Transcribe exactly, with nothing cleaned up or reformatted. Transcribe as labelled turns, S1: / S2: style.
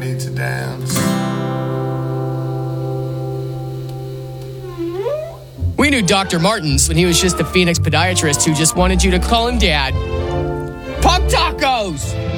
S1: need to dance.
S2: We knew Doctor Martins when he was just a Phoenix podiatrist who just wanted you to call him Dad. Pug tacos!